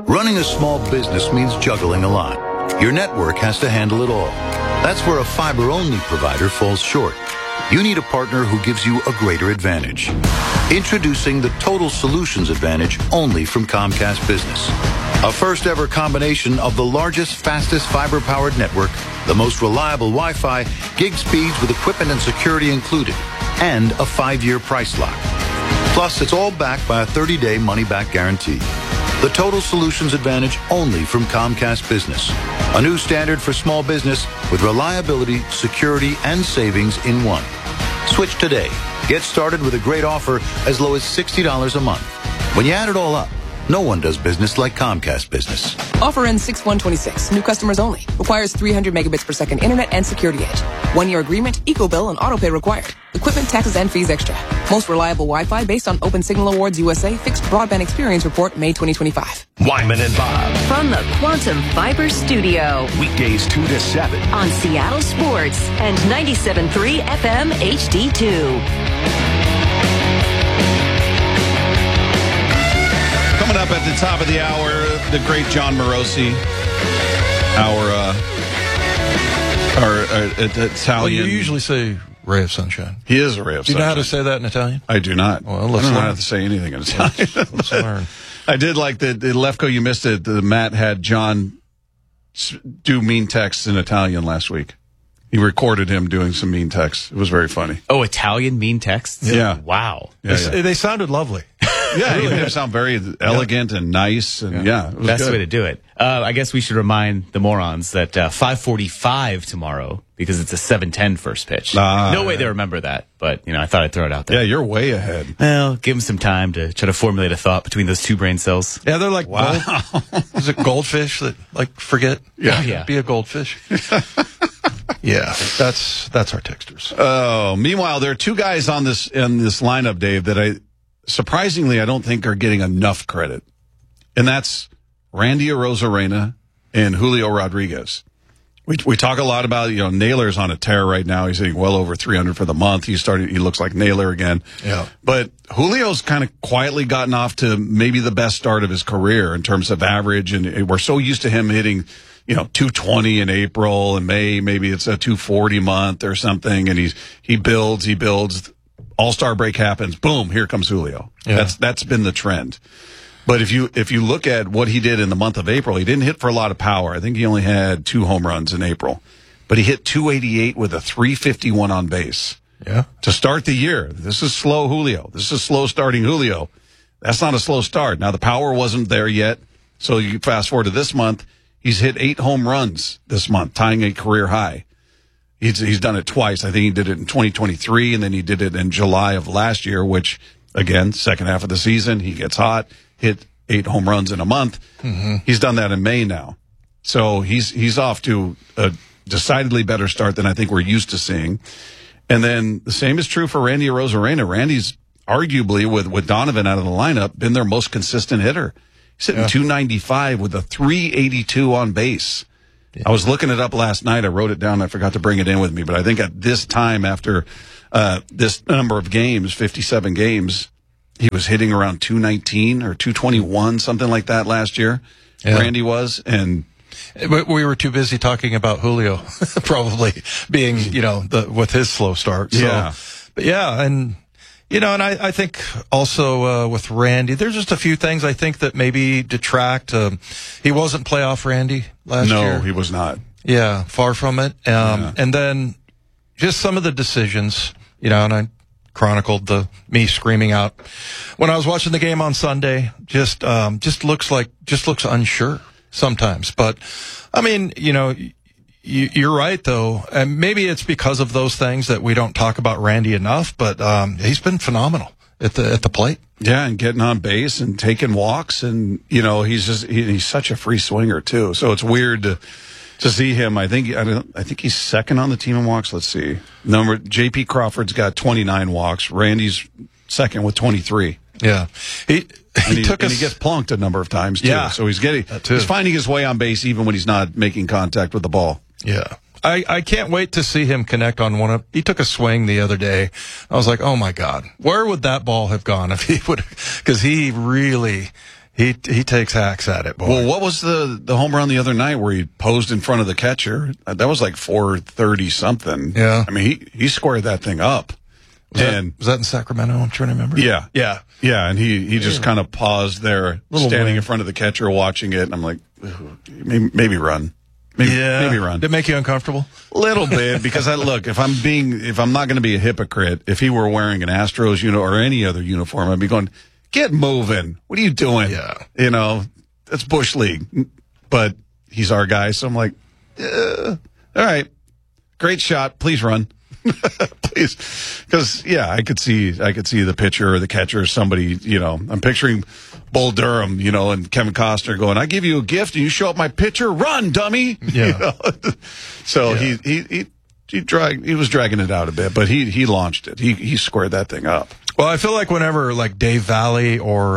Running a small business means juggling a lot. Your network has to handle it all. That's where a fiber-only provider falls short. You need a partner who gives you a greater advantage. Introducing the Total Solutions Advantage only from Comcast Business. A first-ever combination of the largest, fastest fiber-powered network, the most reliable Wi-Fi, gig speeds with equipment and security included, and a 5-year price lock. Plus, it's all backed by a 30-day money-back guarantee. The Total Solutions Advantage only from Comcast Business. A new standard for small business with reliability, security, and savings in one. Switch today. Get started with a great offer as low as $60 a month. When you add it all up, no one does business like Comcast Business. Offer ends 6/1/26. New customers only. Requires 300 megabits per second internet and security edge. 1-year agreement, eco-bill, and autopay required. Equipment, taxes, and fees extra. Most reliable Wi-Fi based on Open Signal Awards USA Fixed Broadband Experience Report, May 2025. Wyman and Bob. From the Quantum Fiber Studio. Weekdays 2 to 7. On Seattle Sports and 97.3 FM HD2. Coming up at the top of the hour, the great John Morosi, our Italian. Well, you usually say ray of sunshine. He is a ray of sunshine. Do you know how to say that in Italian? I do not. Well, I don't know how to say anything in Italian. Let's learn. I did like the Lefko, you missed it. Matt had John do mean texts in Italian last week. He recorded him doing some mean texts. It was very funny. Oh, Italian mean texts? Yeah. Wow. Yeah, They sounded lovely. Yeah, he made him sound very elegant and nice. And it was Best good. way to do it. I guess we should remind the morons that 5:45 tomorrow, because it's a 7:10 first pitch. No way they remember that, but I thought I'd throw it out there. Yeah, you're way ahead. Well, give them some time to try to formulate a thought between those two brain cells. Yeah, they're like is it goldfish that forget? Yeah. Be a goldfish. Yeah, that's our texters. Oh, meanwhile, there are two guys in this lineup, Dave, that surprisingly I don't think are getting enough credit, and that's Randy Arozarena and Julio Rodriguez. We talk a lot about Naylor's on a tear right now. He's hitting well over 300 for the month. He looks like Naylor again. Yeah, but Julio's kind of quietly gotten off to maybe the best start of his career in terms of average, and we're so used to him hitting 220 in April and May, maybe it's a 240 month or something. And he builds, All-Star break happens. Boom. Here comes Julio. Yeah. That's been the trend. But if you look at what he did in the month of April, he didn't hit for a lot of power. I think he only had 2 home runs in April, but he hit 288 with a 351 on base. Yeah. To start the year. This is slow Julio. This is slow starting Julio. That's not a slow start. Now the power wasn't there yet. So you fast forward to this month. He's hit 8 home runs this month, tying a career high. He's done it twice. I think he did it in 2023, and then he did it in July of last year, which, again, second half of the season, he gets hot, hit 8 home runs in a month. Mm-hmm. He's done that in May now. So he's off to a decidedly better start than I think we're used to seeing. And then the same is true for Randy Arozarena. Randy's arguably, with Donovan out of the lineup, been their most consistent hitter. He's hitting 295 with a 382 on base. Yeah. I was looking it up last night. I wrote it down. I forgot to bring it in with me. But I think at this time, after this number of games, 57 games, he was hitting around 219 or 221, something like that last year. Yeah. Randy was. And we were too busy talking about Julio, probably being, with his slow start. So, yeah. But yeah, and I think also with Randy, there's just a few things I think that maybe detract. He wasn't playoff Randy last year. No, he was not. Yeah, far from it. And then just some of the decisions, and I chronicled me screaming out when I was watching the game on Sunday. Just looks unsure sometimes. But I mean, you're right, though. And maybe it's because of those things that we don't talk about Randy enough, but he's been phenomenal at the plate. Yeah, and getting on base and taking walks, and he's such a free swinger too. So it's weird to see him. I think he's second on the team in walks. Let's see. J.P. Crawford's got 29 walks. Randy's second with 23. Yeah. He gets plunked a number of times too. Yeah, so he's finding his way on base even when he's not making contact with the ball. Yeah. I can't wait to see him connect on he took a swing the other day. I was like, oh my God, where would that ball have gone if he would, because he really, He takes hacks at it, boy. Well, what was the home run the other night where he posed in front of the catcher? That was like 430 something. Yeah. I mean, he squared that thing up. Was that in Sacramento? I'm trying to remember. Yeah. Yeah. Yeah, and he just kind of paused there, standing in front of the catcher, watching it, and I'm like, maybe run. Maybe run. Did it make you uncomfortable? A little bit, because if I'm not going to be a hypocrite, if he were wearing an Astros or any other uniform, I'd be going, get moving. What are you doing? Yeah. That's Bush League. But he's our guy, so I'm like, all right, great shot. Please run. Please. Because, I could see the pitcher or the catcher or somebody, I'm picturing Bull Durham, and Kevin Costner going, I give you a gift and you show up my pitcher, run, dummy. Yeah. So he was dragging it out a bit, but he launched it. He squared that thing up. Well, I feel like whenever like Dave Valley or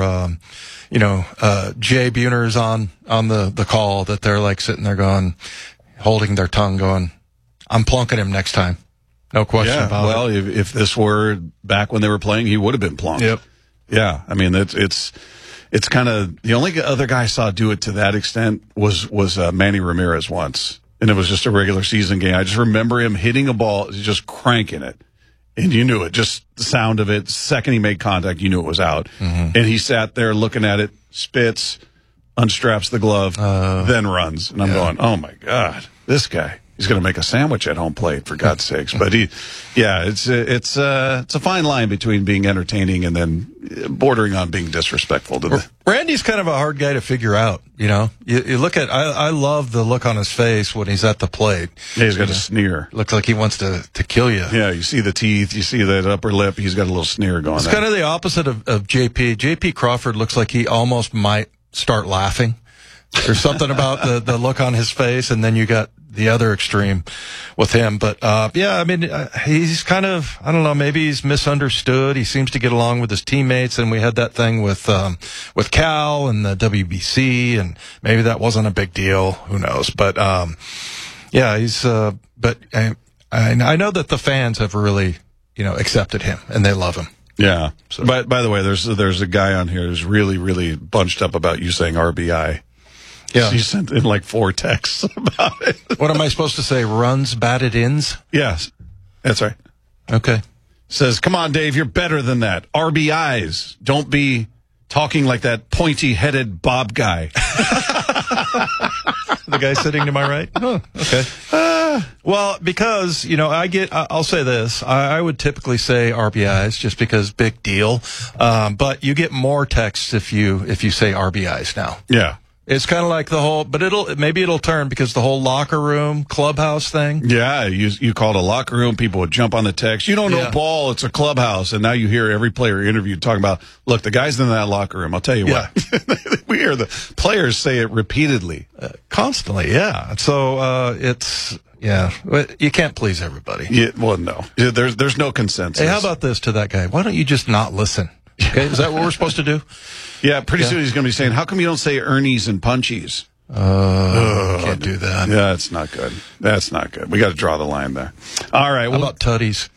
Jay Buhner is on the call, that they're like sitting there holding their tongue, going, I'm plunking him next time. No question about it. Well, if this were back when they were playing, he would have been plunked. Yep. Yeah, I mean it's kind of the only other guy I saw do it to that extent was Manny Ramirez once, and it was just a regular season game. I just remember him hitting a ball, just cranking it. And you knew it, just the sound of it. The second he made contact, you knew it was out. Mm-hmm. And he sat there looking at it, spits, unstraps the glove, then runs. And I'm going, oh my God, this guy, he's going to make a sandwich at home plate, for God's sakes. But it's a fine line between being entertaining and then bordering on being disrespectful to the. Randy's kind of a hard guy to figure out, You look at, I love the look on his face when he's at the plate. Yeah, he's got a sneer. Looks like he wants to kill you. Yeah, you see the teeth, you see that upper lip, he's got a little sneer going on. It's kind of the opposite of JP. JP Crawford looks like he almost might start laughing. There's something about the look on his face, and then you got the other extreme with him. But, I mean, he's kind of, I don't know, maybe he's misunderstood. He seems to get along with his teammates, and we had that thing with Cal and the WBC, and maybe that wasn't a big deal. Who knows? But, he's, but I know that the fans have really, accepted him, and they love him. Yeah. So. But by the way, there's a guy on here who's really, really bunched up about you saying RBI. Yeah. She sent in like 4 texts about it. What am I supposed to say? Runs, batted ins? Yes. That's right. Okay. Says, come on, Dave, you're better than that. RBIs. Don't be talking like that pointy-headed Bob guy. The guy sitting to my right? Oh, okay. Well, because, I'll say this. I would typically say RBIs just because big deal. But you get more texts if you say RBIs now. Yeah. It's kind of like the whole, but maybe it'll turn because the whole locker room, clubhouse thing. Yeah, you called a locker room, people would jump on the text. You don't know ball, it's a clubhouse. And now you hear every player interviewed talking about, look, the guys in that locker room, I'll tell you what. We hear the players say it repeatedly. Constantly, yeah. So you can't please everybody. Yeah, well, no. There's no consensus. Hey, how about this to that guy? Why don't you just not listen? Okay, is that what we're supposed to do? Yeah, pretty soon he's going to be saying, how come you don't say Ernie's and Punchies? Can't do that. Yeah, that's not good. That's not good. We got to draw the line there. All right. How about Tutties?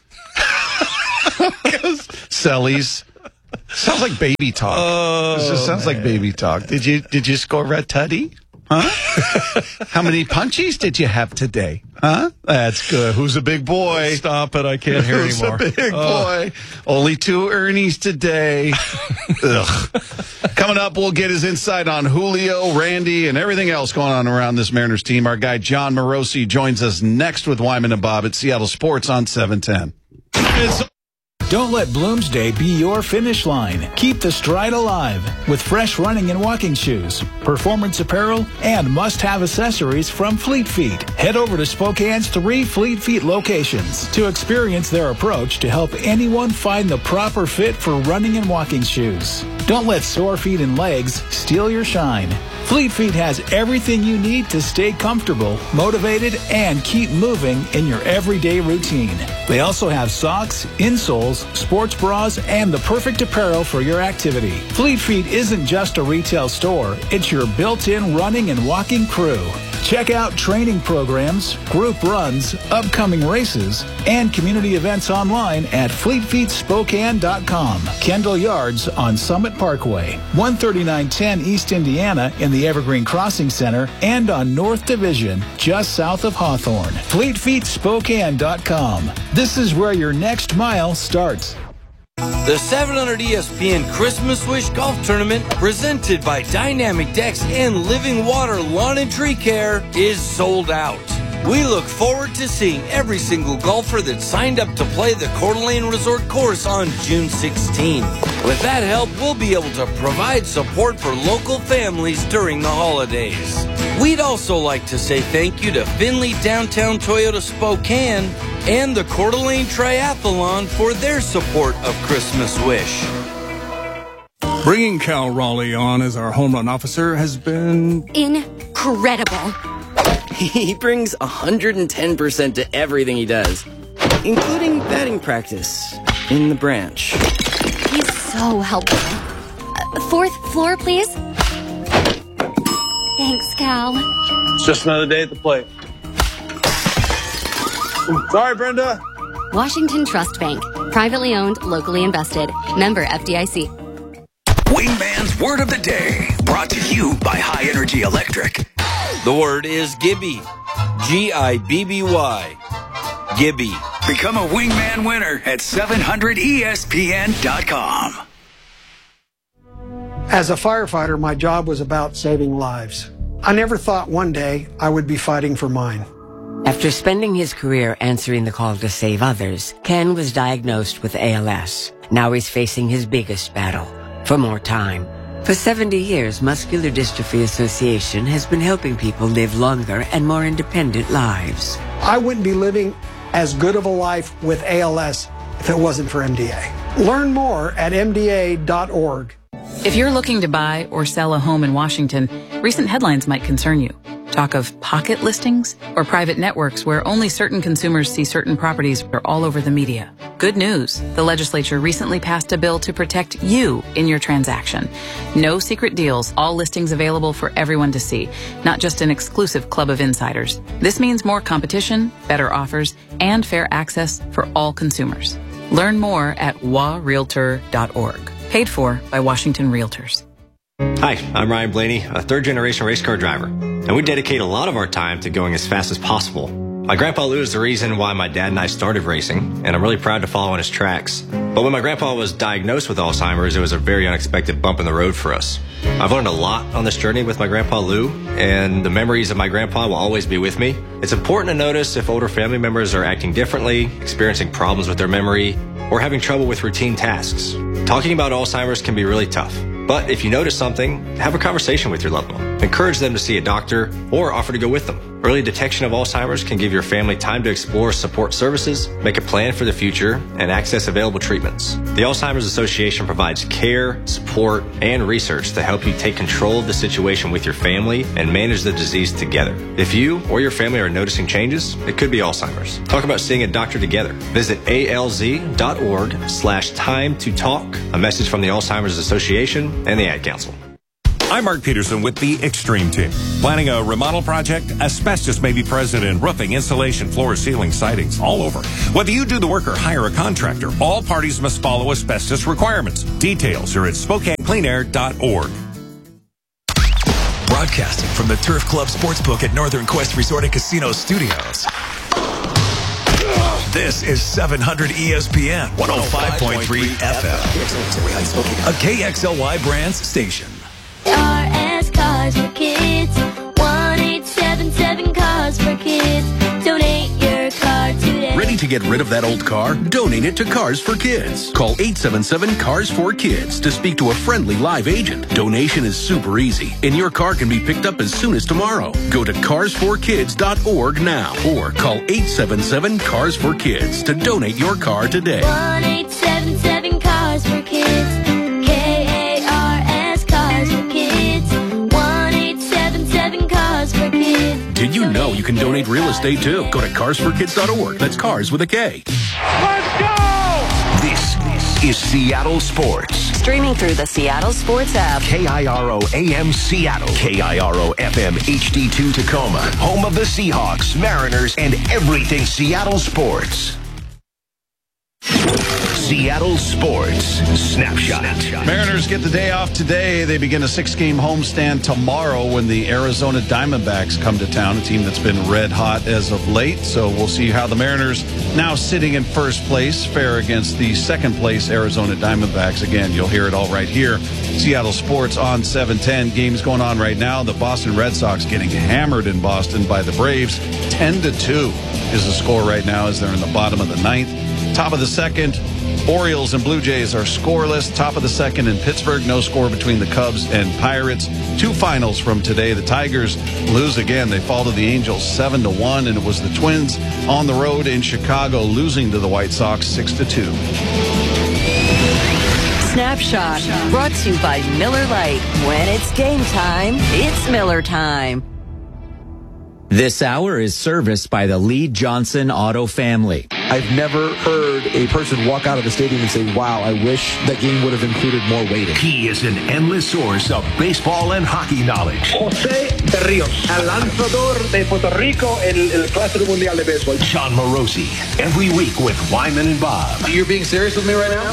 Sellies. Sounds like baby talk. This just sounds like baby talk. Did you score a tutty? Huh? How many punchies did you have today? Huh? That's good. Who's a big boy? Stop it. I can't hear anymore. Who's a big boy? Only 2 Ernies today. Ugh. Coming up, we'll get his insight on Julio, Randy, and everything else going on around this Mariners team. Our guy John Morosi joins us next with Wyman and Bob at Seattle Sports on 710. Don't let Bloomsday be your finish line. Keep the stride alive with fresh running and walking shoes, performance apparel, and must-have accessories from Fleet Feet. Head over to Spokane's 3 Fleet Feet locations to experience their approach to help anyone find the proper fit for running and walking shoes. Don't let sore feet and legs steal your shine. Fleet Feet has everything you need to stay comfortable, motivated, and keep moving in your everyday routine. They also have socks, insoles, sports bras, and the perfect apparel for your activity. Fleet Feet isn't just a retail store, it's your built-in running and walking crew. Check out training programs, group runs, upcoming races, and community events online at FleetFeetSpokane.com. Kendall Yards on Summit Parkway, 13910 East Indiana in the Evergreen Crossing Center, and on North Division, just south of Hawthorne. FleetFeetSpokane.com. This is where your next mile starts. The 700 ESPN Christmas Wish Golf Tournament, presented by Dynamic Decks and Living Water Lawn and Tree Care, is sold out. We look forward to seeing every single golfer that signed up to play the Coeur d'Alene Resort course on June 16. With that help, we'll be able to provide support for local families during the holidays. We'd also like to say thank you to Findlay Downtown Toyota Spokane and the Coeur d'Alene Triathlon for their support of Christmas Wish. Bringing Cal Raleigh on as our home run officer has been incredible. He brings 110% to everything he does, including batting practice in the branch. He's so helpful. 4th floor, please. Thanks, Cal. It's just another day at the plate. Sorry, Brenda. Washington Trust Bank. Privately owned, locally invested. Member FDIC. Wingman's Word of the Day. Brought to you by High Energy Electric. The word is Gibby. Gibby. Gibby. Become a Wingman winner at 700ESPN.com. As a firefighter, my job was about saving lives. I never thought one day I would be fighting for mine. After spending his career answering the call to save others, Ken was diagnosed with ALS. Now he's facing his biggest battle, for more time. For 70 years, Muscular Dystrophy Association has been helping people live longer and more independent lives. I wouldn't be living as good of a life with ALS if it wasn't for MDA. Learn more at MDA.org. If you're looking to buy or sell a home in Washington, recent headlines might concern you. Talk of pocket listings or private networks where only certain consumers see certain properties are all over the media. Good news. The legislature recently passed a bill to protect you in your transaction. No secret deals, all listings available for everyone to see, not just an exclusive club of insiders. This means more competition, better offers, and fair access for all consumers. Learn more at warealtor.org. Paid for by Washington Realtors. Hi, I'm Ryan Blaney, a third-generation race car driver, and we dedicate a lot of our time to going as fast as possible. My grandpa Lou is the reason why my dad and I started racing, and I'm really proud to follow in his tracks. But when my grandpa was diagnosed with Alzheimer's, it was a very unexpected bump in the road for us. I've learned a lot on this journey with my grandpa Lou, and the memories of my grandpa will always be with me. It's important to notice if older family members are acting differently, experiencing problems with their memory, or having trouble with routine tasks. Talking about Alzheimer's can be really tough. But if you notice something, have a conversation with your loved one. Encourage them to see a doctor or offer to go with them. Early detection of Alzheimer's can give your family time to explore support services, make a plan for the future, and access available treatments. The Alzheimer's Association provides care, support, and research to help you take control of the situation with your family and manage the disease together. If you or your family are noticing changes, it could be Alzheimer's. Talk about seeing a doctor together. Visit alz.org/time to talk. A message from the Alzheimer's Association and the Ad Council. I'm Mark Peterson with the Extreme Team. Planning a remodel project? Asbestos may be present in roofing, insulation, floor, ceiling, sidings, all over. Whether you do the work or hire a contractor, all parties must follow asbestos requirements. Details are at SpokaneCleanAir.org. Broadcasting from the Turf Club Sportsbook at Northern Quest Resort and Casino Studios. This is 700 ESPN 105.3 FM. A KXLY Brands station. RS Cars for Kids, 1-877 Cars for Kids. Donate your car today. Ready to get rid of that old car? Donate it to Cars for Kids. Call 877 Cars for Kids to speak to a friendly live agent. Donation is super easy, and your car can be picked up as soon as tomorrow. Go to carsforkids.org now or call 877 Cars for Kids to donate your car today. 1-877 Cars for Kids. KARS Cars for Kids. 1-877 Cars for Kids. Did you know you can donate real estate too? Go to carsforkids.org. That's cars with a K. Let's go! This is Seattle Sports. Streaming through the Seattle Sports app. KIRO AM Seattle. KIRO FM HD2 Tacoma. Home of the Seahawks, Mariners, and everything Seattle sports. Seattle Sports Snapshot. Mariners get the day off today. They begin a 6-game homestand tomorrow when the Arizona Diamondbacks come to town, a team that's been red hot as of late. So we'll see how the Mariners, now sitting in first place, fare against the second place Arizona Diamondbacks. Again, you'll hear it all right here. Seattle Sports on 710. Games going on right now. The Boston Red Sox getting hammered in Boston by the Braves. 10-2 is the score right now as they're in the bottom of the ninth. Top of the second, Orioles and Blue Jays are scoreless. Top of the second in Pittsburgh, no score between the Cubs and Pirates. 2 finals from today. The Tigers lose again. They fall to the Angels 7-1, and it was the Twins on the road in Chicago losing to the White Sox 6-2. Snapshot, brought to you by Miller Lite. When it's game time, it's Miller time. This hour is serviced by the Lee Johnson Auto family. I've never heard a person walk out of the stadium and say, wow, I wish that game would have included more waiting. He is an endless source of baseball and hockey knowledge. José de Ríos, el lanzador de Puerto Rico en el Clásico Mundial de Béisbol. Sean Morosi, every week with Wyman and Bob. You're being serious with me right now?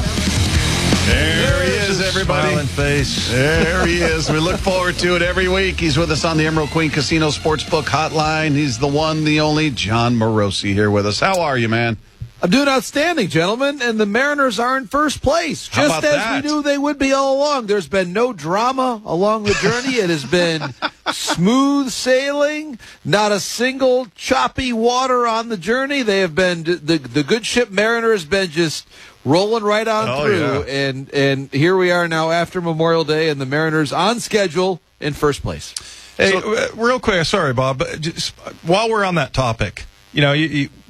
There he is, everybody. Smiling face. There he is. We look forward to it every week. He's with us on the Emerald Queen Casino Sportsbook Hotline. He's the one, the only, John Morosi here with us. How are you, man? I'm doing outstanding, gentlemen, and the Mariners are in first place, just as we knew they would be all along. There's been no drama along the journey. It has been smooth sailing, not a single choppy water on the journey. They have been, the good ship Mariner has been just rolling right on through, yeah. And here we are now after Memorial Day, and the Mariners on schedule in first place. Hey, real quick, sorry, Bob, but just while we're on that topic, you know,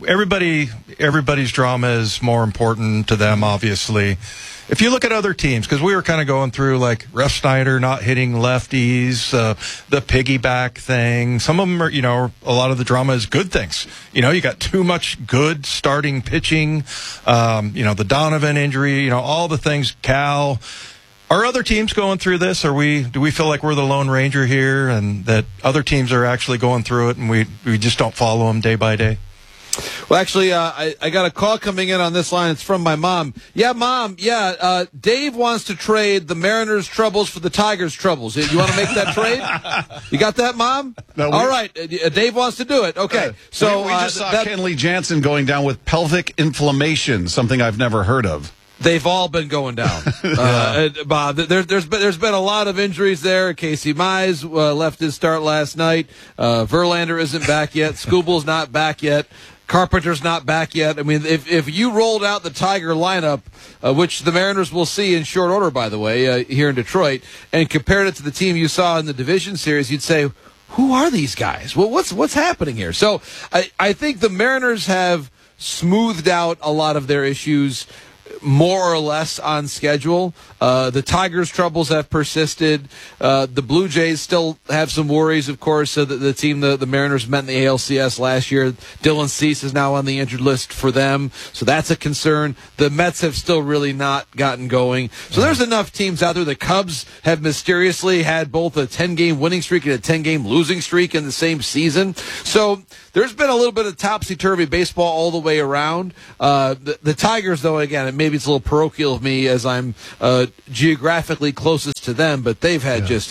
everybody's drama is more important to them, obviously. If you look at other teams, because we were kind of going through like Refsnyder not hitting lefties, the piggyback thing. Some of them are, you know, a lot of the drama is good things. You know, you got too much good starting pitching. You know, the Donovan injury. You know, all the things. Cal. Are other teams going through this? Do we feel like we're the Lone Ranger here, and that other teams are actually going through it, and we just don't follow them day by day? Well, actually, I got a call coming in on this line. It's from my mom. Yeah, Mom. Yeah, Dave wants to trade the Mariners' troubles for the Tigers' troubles. You want to make that trade? You got that, Mom? No. All right. Dave wants to do it. Okay. So we just saw Kenley Jansen going down with pelvic inflammation, something I've never heard of. They've all been going down. Bob, there's been a lot of injuries there. Casey Mize left his start last night. Verlander isn't back yet. Skubal's not back yet. Carpenter's not back yet. I mean, if you rolled out the Tiger lineup, which the Mariners will see in short order, by the way, here in Detroit, and compared it to the team you saw in the division series, you'd say, who are these guys? Well, what's happening here? So I think the Mariners have smoothed out a lot of their issues more or less on schedule. The Tigers' troubles have persisted. The Blue Jays still have some worries, of course. The team the Mariners met in the ALCS last year, Dylan Cease is now on the injured list for them, so that's a concern. The Mets have still really not gotten going. So there's enough teams out there. The Cubs have mysteriously had both a 10-game winning streak and a 10-game losing streak in the same season. So there's been a little bit of topsy-turvy baseball all the way around. The Tigers, though, again, maybe it's a little parochial of me as I'm geographically closest to them, but they've had just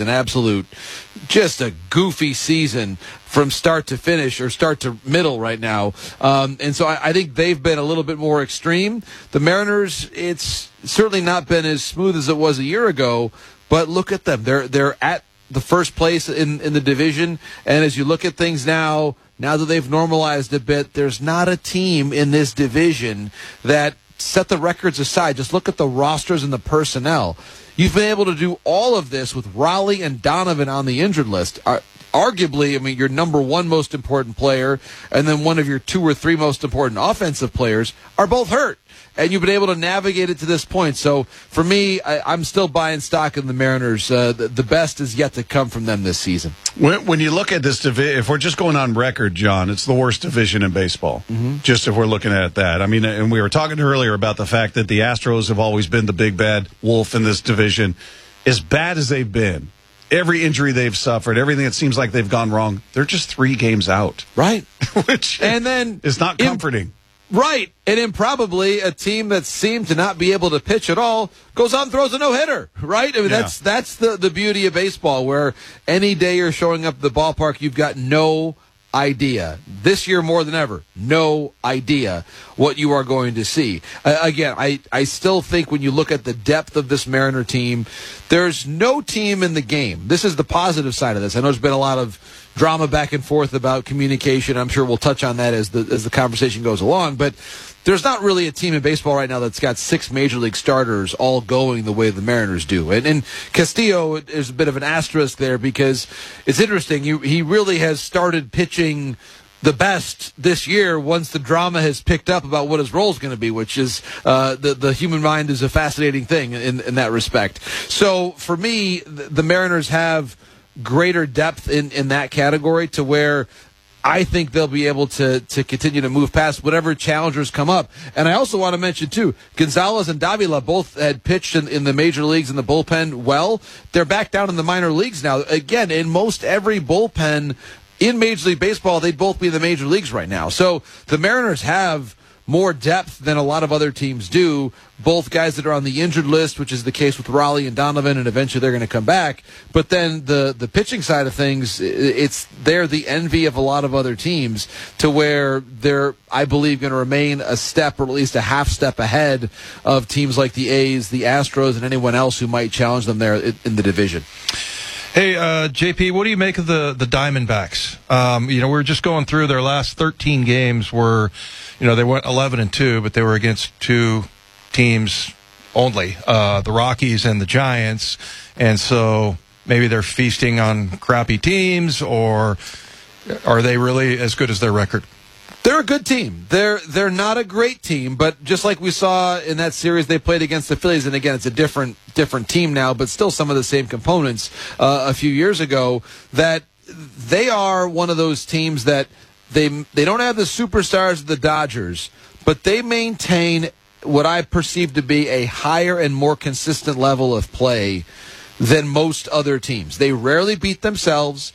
a goofy season from start to finish, or start to middle right now. And so I think they've been a little bit more extreme. The Mariners, it's certainly not been as smooth as it was a year ago, but look at them. They're at the first place in the division, and as you look at things now that they've normalized a bit, there's not a team in this division that, set the records aside, just look at the rosters and the personnel. You've been able to do all of this with Raleigh and Donovan on the injured list. arguably, I mean, your number one most important player and then one of your 2 or 3 most important offensive players are both hurt. And you've been able to navigate it to this point. So, for me, I'm still buying stock in the Mariners. The best is yet to come from them this season. When you look at this division, if we're just going on record, John, it's the worst division in baseball. Just if we're looking at that. I mean, and we were talking earlier about the fact that the Astros have always been the big bad wolf in this division. As bad as they've been, every injury they've suffered, everything that seems like they've gone wrong, they're just 3 games out. Right. Which and then is not comforting. Right. And improbably, a team that seemed to not be able to pitch at all goes out and throws a no-hitter, right? I mean, that's the beauty of baseball, where any day you're showing up at the ballpark, you've got no idea. This year more than ever, no idea what you are going to see. Again, I still think when you look at the depth of this Mariner team, there's no team in the game. This is the positive side of this. I know there's been a lot of drama back and forth about communication. I'm sure we'll touch on that as the conversation goes along, but there's not really a team in baseball right now that's got 6 major league starters all going the way the Mariners do. And Castillo is a bit of an asterisk there, because it's interesting. He really has started pitching the best this year once the drama has picked up about what his role is going to be, which is the human mind is a fascinating thing in that respect. So for me, the Mariners have greater depth in that category, to where I think they'll be able to continue to move past whatever challengers come up. And I also want to mention, too, Gonzalez and Davila both had pitched in the major leagues in the bullpen well. They're back down in the minor leagues now. Again, in most every bullpen in Major League Baseball, they'd both be in the major leagues right now. So the Mariners have more depth than a lot of other teams do. Both guys that are on the injured list, which is the case with Raleigh and Donovan, and eventually they're going to come back. But then the pitching side of things, they're the envy of a lot of other teams, to where they're, I believe, going to remain a step or at least a half step ahead of teams like the A's, the Astros, and anyone else who might challenge them there in the division. Hey, JP, what do you make of the Diamondbacks? We were just going through their last 13 games where, they went 11-2, but they were against 2 teams only, the Rockies and the Giants. And so maybe they're feasting on crappy teams, or are they really as good as their record? They're a good team. They're not a great team, but just like we saw in that series they played against the Phillies, and again, it's a different team now, but still some of the same components a few years ago, that they are one of those teams that they don't have the superstars of the Dodgers, but they maintain what I perceive to be a higher and more consistent level of play than most other teams. They rarely beat themselves.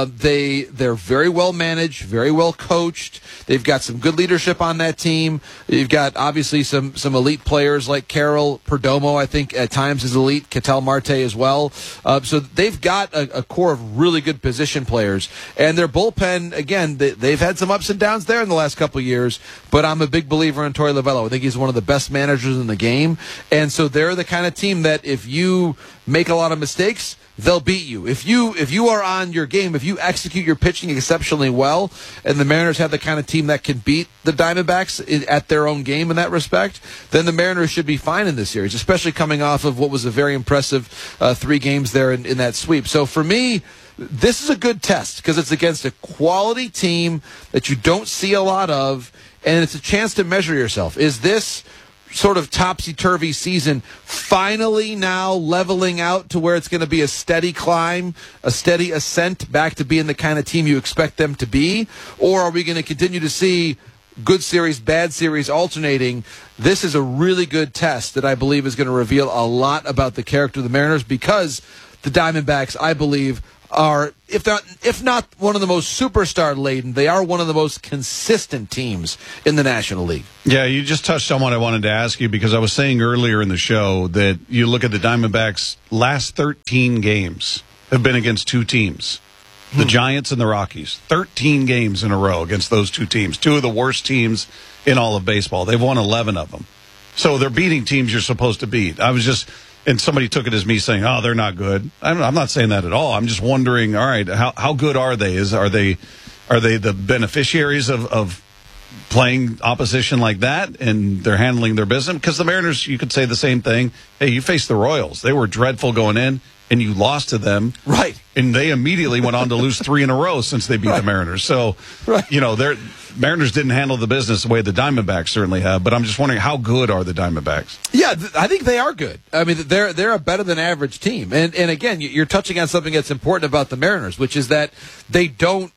They're very well managed, very well coached. They've got some good leadership on that team. You've got obviously some elite players like Carroll, Perdomo, I think at times is elite, Ketel Marte as well. So they've got a core of really good position players. And their bullpen, again, they've had some ups and downs there in the last couple of years, but I'm a big believer in Torey Lovullo. I think he's one of the best managers in the game. And so they're the kind of team that if you make a lot of mistakes, they'll beat you. If you are on your game, if you execute your pitching exceptionally well, and the Mariners have the kind of team that can beat the Diamondbacks at their own game in that respect, then the Mariners should be fine in this series, especially coming off of what was a very impressive 3 games there in that sweep. So for me, this is a good test because it's against a quality team that you don't see a lot of, and it's a chance to measure yourself. Is this sort of topsy-turvy season finally now leveling out to where it's going to be a steady climb, a steady ascent back to being the kind of team you expect them to be? Or are we going to continue to see good series, bad series alternating? This is a really good test that I believe is going to reveal a lot about the character of the Mariners, because the Diamondbacks, I believe, are, if not one of the most superstar-laden, they are one of the most consistent teams in the National League. Yeah, you just touched on what I wanted to ask you, because I was saying earlier in the show that you look at the Diamondbacks' last 13 games have been against 2 teams, the Giants and the Rockies. 13 games in a row against those 2 teams, 2 of the worst teams in all of baseball. They've won 11 of them. So they're beating teams you're supposed to beat. And somebody took it as me saying, "Oh, they're not good." I'm not saying that at all. I'm just wondering, all right, how good are they? Are they the beneficiaries of playing opposition like that, and they're handling their business? Because the Mariners, you could say the same thing. Hey, you faced the Royals. They were dreadful going in. and you lost to them. Right. And they immediately went on to lose 3 in a row since they beat the Mariners. So, Mariners didn't handle the business the way the Diamondbacks certainly have. But I'm just wondering, how good are the Diamondbacks? Yeah, I think they are good. I mean, they're a better than average team. And again, you're touching on something that's important about the Mariners, which is that they don't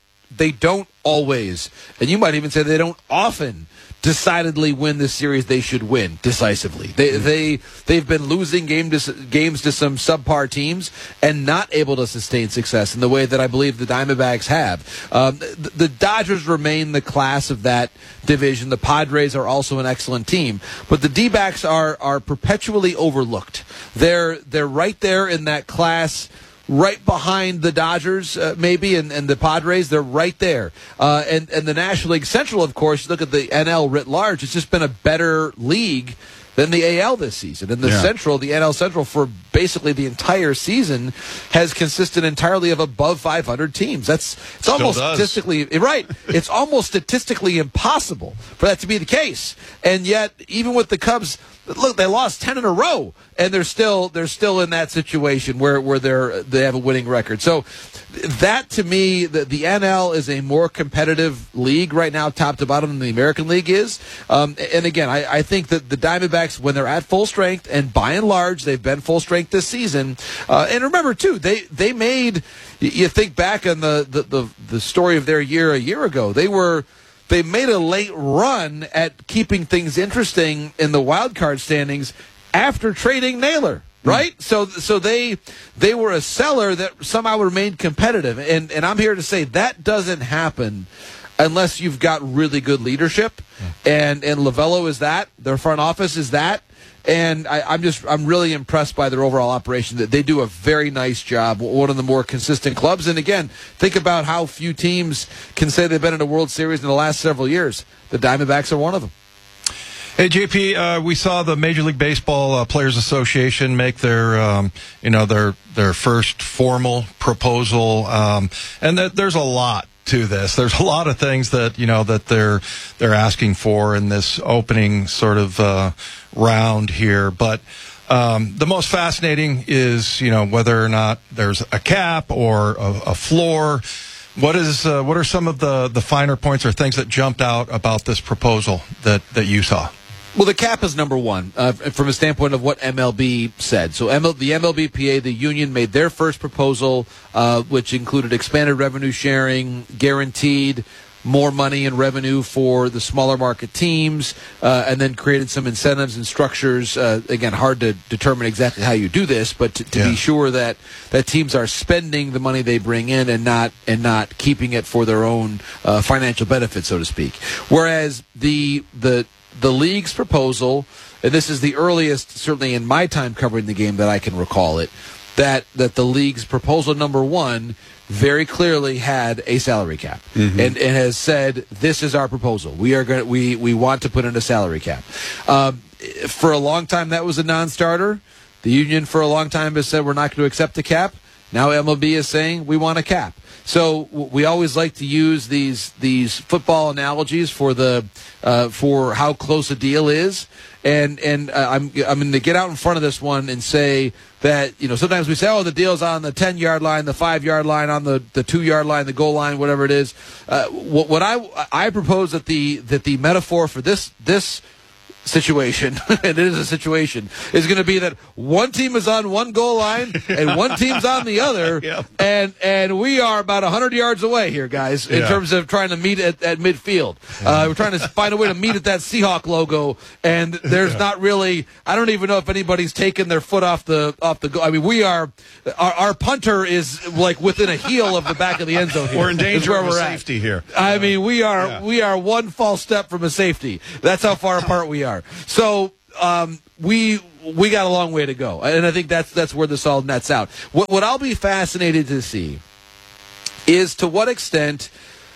always, and you might even say they don't often, decidedly win the series they should win decisively. They've been losing games to some subpar teams and not able to sustain success in the way that I believe the Diamondbacks have. The Dodgers remain the class of that division. The Padres are also an excellent team, but the D-backs are perpetually overlooked. They're right there in that class, right behind the Dodgers, maybe, and the Padres. They're right there. And the National League Central, of course, you look at the NL writ large, it's just been a better league than the AL this season. And the Central, the NL Central, for basically the entire season, has consisted entirely of above 500 teams. It's almost statistically right. It's almost statistically impossible for that to be the case. And yet, even with the Cubs, look, they lost 10 in a row, and they're still in that situation where they have a winning record. So that, to me, the NL is a more competitive league right now, top to bottom, than the American League is. And again, I think that the Diamondbacks, when they're at full strength, and by and large they've been full strength this season. And remember too, they made, you think back on the story of their year a year ago, they made a late run at keeping things interesting in the wild card standings after trading Naylor, right? So they were a seller that somehow remained competitive, and I'm here to say that doesn't happen unless you've got really good leadership, and Lovello is that, their front office is that. And I'm really impressed by their overall operation. That they do a very nice job. One of the more consistent clubs. And again, think about how few teams can say they've been in a World Series in the last several years. The Diamondbacks are one of them. Hey, JP, we saw the Major League Baseball Players Association make their first formal proposal, and there's a lot to this. There's a lot of things that they're asking for in this opening sort of round here, but the most fascinating is whether or not there's a cap or a floor. What are some of the finer points or things that jumped out about this proposal that you saw? Well, the cap is number one from a standpoint of what MLB said. So the MLBPA, the union, made their first proposal, which included expanded revenue sharing, guaranteed more money and revenue for the smaller market teams, and then created some incentives and structures. Again, hard to determine exactly how you do this, but to be sure that teams are spending the money they bring in and not keeping it for their own financial benefit, so to speak. Whereas the league's proposal, and this is the earliest, certainly in my time covering the game that I can recall it, that the league's proposal number one very clearly had a salary cap, and has said, this is our proposal. We want to put in a salary cap. For a long time, that was a non-starter. The union for a long time has said we're not going to accept the cap. Now MLB is saying we want a cap. So we always like to use these football analogies for for how close a deal is, and I'm going to get out in front of this one and say that sometimes we say, oh, the deal's on the 10-yard line, the 5-yard line, on the 2-yard line, the goal line, whatever it is. What I propose that the metaphor for this situation, and it is a situation, is going to be that one team is on one goal line and one team's on the other, and we are about 100 yards away here, guys, in terms of trying to meet at midfield. We're trying to find a way to meet at that Seahawk logo, and there's not really, I don't even know if anybody's taken their foot off the goal. I mean, we are, our punter is like within a heel of the back of the end zone here. We're in danger of a safety here. I mean, we are one false step from a safety. That's how far apart we are. So we got a long way to go, and I think that's where this all nets out. What I'll be fascinated to see is to what extent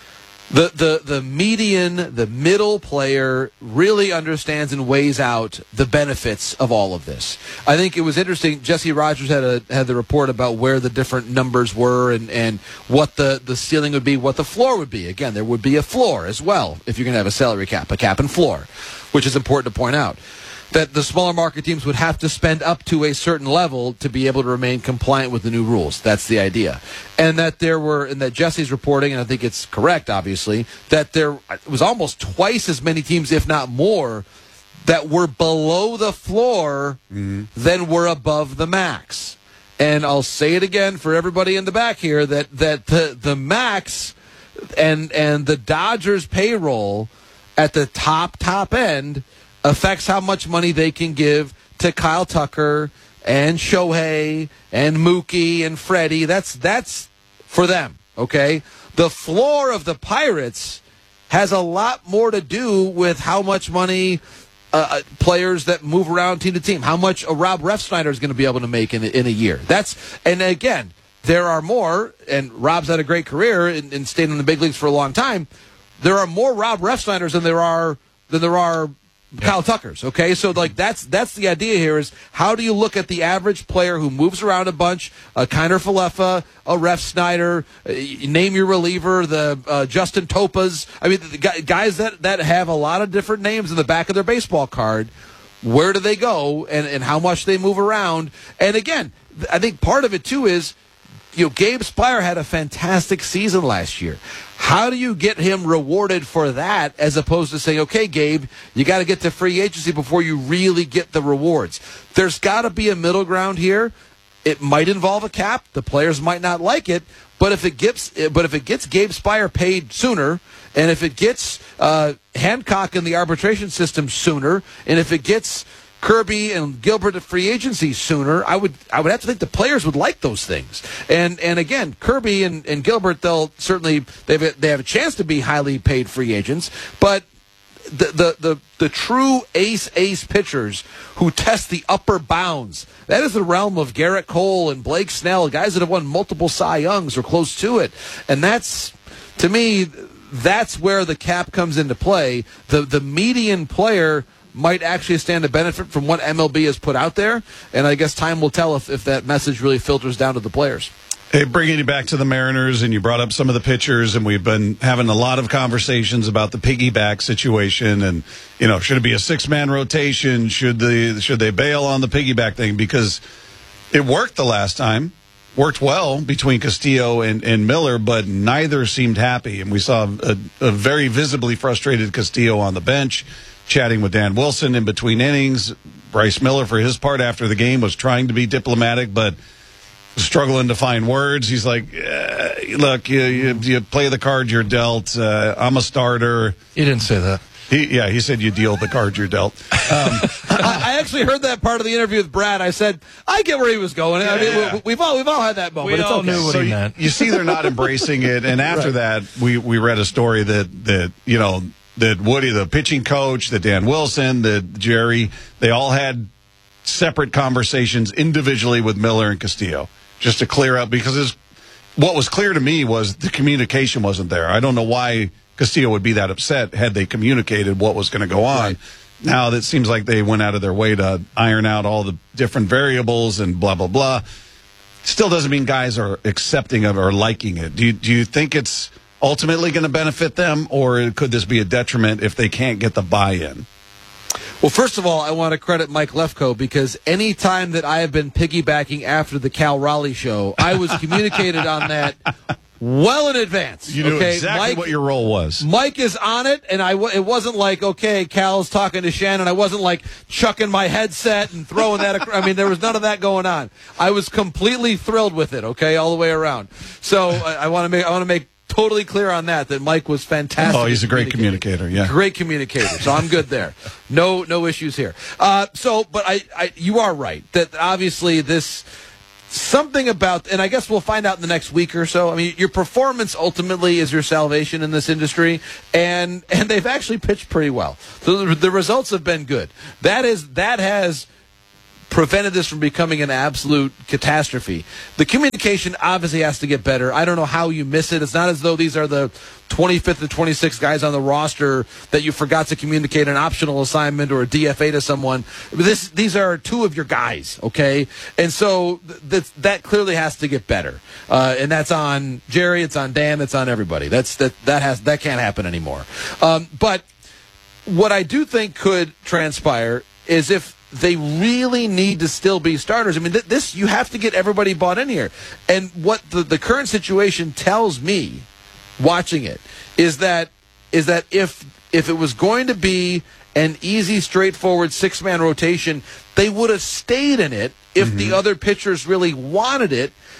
the median, the middle player really understands and weighs out the benefits of all of this. I think it was interesting. Jesse Rogers had the report about where the different numbers were and what the ceiling would be, what the floor would be. Again, there would be a floor as well if you're going to have a salary cap, a cap and floor, which is important to point out. that the smaller market teams would have to spend up to a certain level to be able to remain compliant with the new rules. That's the idea. And that that Jesse's reporting, and I think it's correct, obviously, that there was almost twice as many teams, if not more, that were below the floor than were above the max. And I'll say it again for everybody in the back here, that the max and the Dodgers payroll at the top end affects how much money they can give to Kyle Tucker and Shohei and Mookie and Freddie. That's for them, okay? The floor of the Pirates has a lot more to do with how much money players that move around team to team, how much a Rob Refsnyder is going to be able to make in a year. And again, there are more, and Rob's had a great career and stayed in the big leagues for a long time. There are more Rob Refsnyders than there are Kyle Tuckers, okay? So, that's the idea here is how do you look at the average player who moves around a bunch, a Kiner Falefa, a Refsnyder, name your reliever, the Justin Topas. I mean, the guys that have a lot of different names in the back of their baseball card, where do they go and how much they move around? And again, I think part of it, too, is Gabe Speier had a fantastic season last year. How do you get him rewarded for that as opposed to saying, okay, Gabe, you got to get to free agency before you really get the rewards? There's got to be a middle ground here. It might involve a cap. The players might not like it, but if it gets Gabe Speier paid sooner, and if it gets Hancock in the arbitration system sooner, and if it gets Kirby and Gilbert to free agency sooner, I would have to think the players would like those things. And again, Kirby and Gilbert, they have a chance to be highly paid free agents, but the true ace pitchers who test the upper bounds, that is the realm of Garrett Cole and Blake Snell, guys that have won multiple Cy Youngs or close to it. And that's, to me, that's where the cap comes into play. The median player might actually stand to benefit from what MLB has put out there, and I guess time will tell if that message really filters down to the players. Hey, bringing you back to the Mariners, and you brought up some of the pitchers, and we've been having a lot of conversations about the piggyback situation, and should it be a 6-man rotation? Should they bail on the piggyback thing? Because it worked the last time, worked well between Castillo and Miller, but neither seemed happy, and we saw a very visibly frustrated Castillo on the bench, chatting with Dan Wilson in between innings. Bryce Miller, for his part after the game, was trying to be diplomatic, but struggling to find words. He's like, look, you play the card you're dealt. I'm a starter. He didn't say that. He said you deal the card you're dealt. I actually heard that part of the interview with Brad. I said, I get where he was going. I mean, we've all had that moment. We all knew what he meant. You see they're not embracing it, and after that, we read a story that Woody, the pitching coach, that Dan Wilson, that Jerry, they all had separate conversations individually with Miller and Castillo just to clear up, because what was clear to me was the communication wasn't there. I don't know why Castillo would be that upset had they communicated what was going to go on. Right. Now that seems like they went out of their way to iron out all the different variables and blah, blah, blah. Still doesn't mean guys are accepting of it or liking it. Do you think it's ultimately going to benefit them, or could this be a detriment if they can't get the buy-in? Well, first of all, I want to credit Mike Lefkoe, because any time that I have been piggybacking after the Cal Raleigh show, I was communicated on that well in advance. You knew exactly what your role was. Mike is on it, and it wasn't like, okay, Cal's talking to Shannon. I wasn't like chucking my headset and throwing that. I mean, there was none of that going on. I was completely thrilled with it, okay, all the way around. So I want to make totally clear on that Mike was fantastic. Oh, he's a great communicator. Yeah, great communicator. So I'm good there. No issues here. But you are right that obviously this something about, and I guess we'll find out in the next week or so. I mean, your performance ultimately is your salvation in this industry, and they've actually pitched pretty well. The results have been good. That has prevented this from becoming an absolute catastrophe. The communication obviously has to get better. I don't know how you miss it. It's not as though these are the 25th and 26th guys on the roster that you forgot to communicate an optional assignment or a DFA to someone. These are two of your guys, okay? And so that clearly has to get better. And that's on Jerry, it's on Dan, it's on everybody. That can't happen anymore. But what I do think could transpire is if they really need to still be starters. I mean, this you have to get everybody bought in here. And what the current situation tells me, watching it, is that if it was going to be an easy, straightforward 6-man rotation, they would have stayed in it if the other pitchers really wanted it.